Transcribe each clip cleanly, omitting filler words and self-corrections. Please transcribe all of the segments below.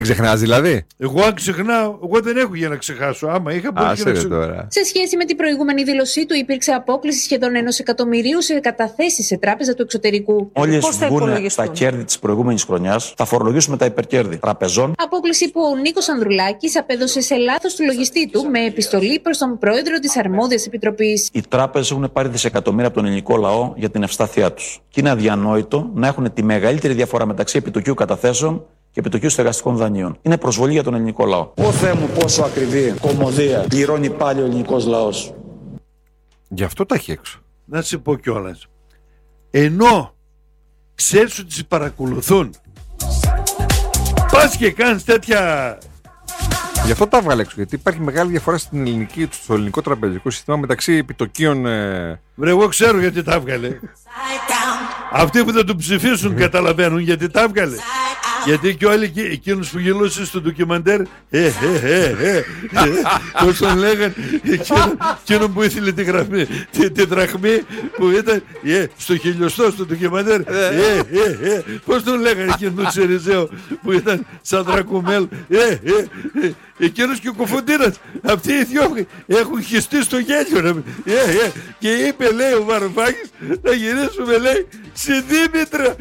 Ξεχνάς δηλαδή? Εγώ αν ξεχνάω, εγώ δεν έχω για να ξεχάσω. Άμα είχα μπορεί να ξεχάσω. Τώρα. Σε σχέση με την προηγούμενη δήλωσή του, υπήρξε απόκλιση σχεδόν 1 εκατομμυρίου σε καταθέσεις σε τράπεζα του εξωτερικού. Μόλις βγουν τα κέρδη της προηγούμενης χρονιάς, θα φορολογήσουμε τα υπερκέρδη τραπεζών. Απόκλιση που ο Νίκος Ανδρουλάκης απέδωσε σε λάθος του λογιστή του με επιστολή προς τον πρόεδρο της αρμόδιας επιτροπής. Οι τράπεζες έχουν πάρει δισεκατομμύρια από τον ελληνικό λαό για την ευστάθειά τους. Και είναι αδιανόητο να έχουν τη μεγαλύτερη διαφορά μεταξύ επιτοκίου καταθέσεων και επιτοκίου στεγαστικών δανείων. Είναι προσβολή για τον ελληνικό λαό. Ω Θεέ μου, πόσο ακριβή κωμωδία πληρώνει πάλι ο ελληνικός λαός. Γι' αυτό τα έχει έξω. Να σε πω κιόλας. Ενώ ξέρεις ότι σε παρακολουθούν, πας και κάνεις τέτοια. Γι' αυτό τα έβγαλε έξω. Γιατί υπάρχει μεγάλη διαφορά στο ελληνικό τραπεζικό σύστημα μεταξύ επιτοκίων. Βρε, εγώ ξέρω γιατί τα έβγαλε. Αυτοί που θα του ψηφίσουν καταλαβαίνουν γιατί τα έβγαλε. Γιατί και όλοι εκείνους που γελούσαν στο ντοκιμαντέρ, πώς τον λέγαν, εκείνο που ήθελε τη δραχμή που ήταν στο χιλιοστό στο ντοκιμαντέρ, πώς τον λέγαν εκείνο τον Τσεριζέο που ήταν σαν δρακουμέλ, εκείνος και ο Κοφοντίνας, αυτοί οι δυο έχουν χυστεί στο γέλιο. Και είπε, λέει ο Βαρουφάκης, να γυρίσουμε, λέει, στη Δήμητρα.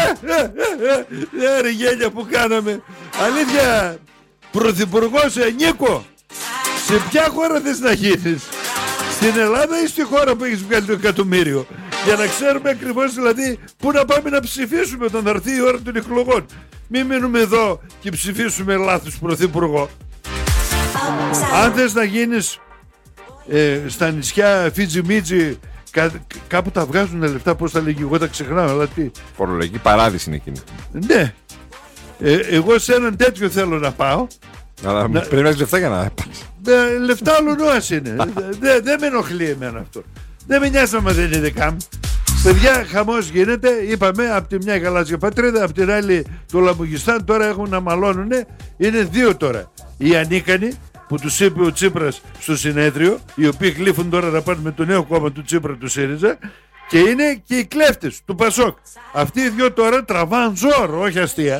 Ρε γέλια που κάναμε. Αλήθεια, πρωθυπουργός Νίκο, σε ποια χώρα θες να γίνεις? Στην Ελλάδα ή στη χώρα που έχεις βγάλει το εκατομμύριο? Για να ξέρουμε ακριβώς δηλαδή πού να πάμε να ψηφίσουμε όταν θα έρθει η ώρα των εκλογών. Μην μείνουμε εδώ και ψηφίσουμε λάθος πρωθυπουργό. Αν θες να γίνεις στα νησιά Φίτζι Μίτζι, κάπου τα βγάζουν λεφτά, πώς τα λέγει, εγώ τα ξεχνάω, αλλά τι. Φορολογική παράδειση είναι εκείνη. Ναι. Εγώ σε έναν τέτοιο θέλω να πάω. Αλλά πρέπει να έχεις λεφτά για να πας. Λεφτά όλο νόας είναι. Δεν με ενοχλεί εμένα αυτό. Δεν με νοιάζει άμα δεν είναι δικά μου. Παιδιά, χαμός γίνεται. Είπαμε, από τη μια η γαλάζια πατρίδα, από την άλλη το Λαμογιστάν. Τώρα έχουν να μαλώνουνε. Είναι δύο τώρα. Οι ανίκανοι που τους είπε ο Τσίπρας στο συνέδριο, οι οποίοι γλύφουν τώρα να πάνε με το νέο κόμμα του Τσίπρα, του ΣΥΡΙΖΑ, και είναι και οι κλέφτες του Πασόκ. Αυτοί οι δυο τώρα τραβάν ζώρο, όχι αστεία.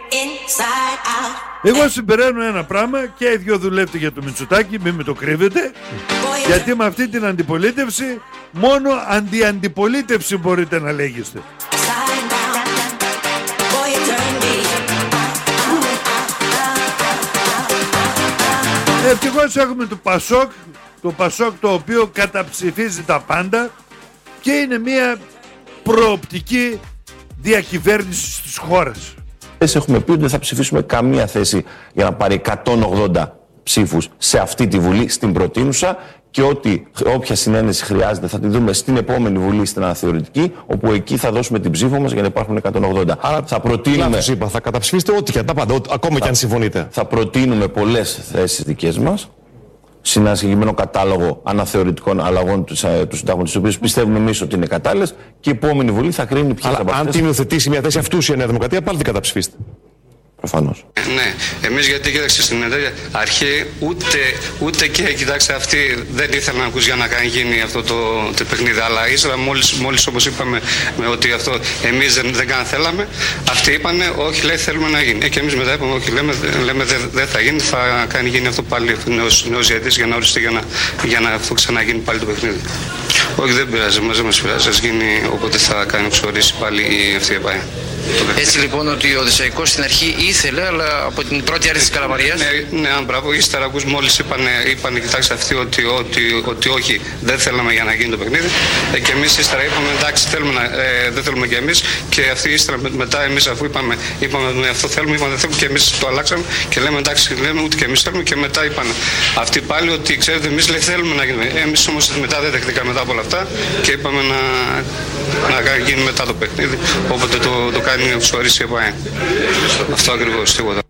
Εγώ συμπεραίνω ένα πράγμα, και οι δυο δουλεύετε για το Μητσοτάκη, μην με το κρύβετε, γιατί με αυτή την αντιπολίτευση μόνο αντιαντιπολίτευση μπορείτε να λέγεστε. Ευτυχώς έχουμε το Πασόκ το οποίο καταψηφίζει τα πάντα και είναι μια προοπτική διακυβέρνηση της χώρας. Έχουμε πει ότι δεν θα ψηφίσουμε καμία θέση για να πάρει 180 ψήφους σε αυτή τη Βουλή, στην προτείνουσα, και ότι όποια συνένεση χρειάζεται θα τη δούμε στην επόμενη Βουλή, στην αναθεωρητική, όπου εκεί θα δώσουμε την ψήφο μας για να υπάρχουν 180. Άρα θα προτείνουμε. Θα καταψηφίσετε ό,τι και τα πάντα, ακόμα και αν συμφωνείτε. Θα προτείνουμε πολλές θέσεις δικές μας, σε ένα συγκεκριμένο κατάλογο αναθεωρητικών αλλαγών του συντάγματος, τις οποίες πιστεύουμε εμείς ότι είναι κατάλληλες, και η επόμενη Βουλή θα κρίνει ποιες θα. Αν την υιοθετήσει μια θέση αυτούς η Νέα Δημοκρατία, πάλι την καταψηφίσετε. Προφανώς. Ναι, εμείς γιατί κοίταξε στην αρχή ούτε και κοιτάξτε αυτοί δεν ήθελαν να ακούς για να γίνει αυτό το παιχνίδι, αλλά ύστερα μόλις όπως είπαμε ότι αυτό εμείς δεν θέλαμε, αυτοί είπανε όχι, λέει, θέλουμε να γίνει, και εμείς μετά είπαμε όχι, λέμε δεν θα γίνει, θα γίνει αυτό πάλι νέος διαιτητής για να οριστεί για να αυτό ξαναγίνει πάλι το παιχνίδι. Όχι, δεν πειράζει, δεν μας πειράζει, ας γίνει όποτε θα κάνει εξορίσει πάλι αυτή η ΕΠΑΕ. Έτσι λοιπόν ότι ο Δεσσαϊκός στην αρχή ήθελε, αλλά από την πρώτη άρση της Καλαμαριάς. Ναι, μπράβο. Ύστερα ακούς μόλις είπανε κοιτάξτε αυτοί ότι όχι, δεν θέλαμε για να γίνει το παιχνίδι. Και εμείς ύστερα είπαμε εντάξει, δεν θέλουμε κι εμείς. Και αυτοί ύστερα μετά εμείς αφού είπαμε αυτό θέλουμε, είπαμε δεν θέλουμε, και εμείς το αλλάξαμε και λέμε εντάξει, λέμε ούτε και εμείς θέλουμε. Και μετά είπαν αυτοί πάλι ότι ξέρετε, εμείς θέλουμε να γίνει. Εμείς όμως μετά δεν δεχτήκαμε μετά από όλα αυτά και είπαμε να γίνει μετά το παιχνίδι. Όποτε το κάνει εξορίσει η ΕΠΑΕ. Αυτό ακριβώς, τίποτα.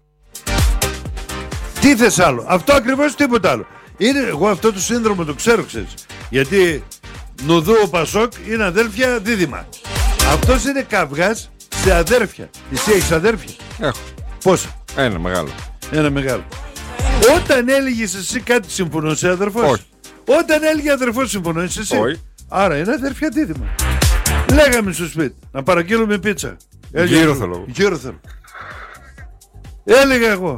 Τι θες άλλο? Αυτό ακριβώς, τίποτα άλλο. Εγώ αυτό το σύνδρομο το ξέρω, ξέρεις. Γιατί Νουδού ο Πασόκ είναι αδέρφια δίδυμα. Αυτός είναι καυγάς σε αδέρφια. Εσύ έχεις αδέρφια? Έχω. Πόσα? Ένα μεγάλο. Όταν έλεγες εσύ κάτι συμφωνούσε αδερφός? Όχι. Όταν έλεγε αδερφός συμφωνούσε εσύ? Όχι. Άρα είναι αδέρφια δίδυμα. Λέγαμε στο σπίτι να παραγγείλουμε πίτσα. Γύρο θέλω. Έλεγα εγώ.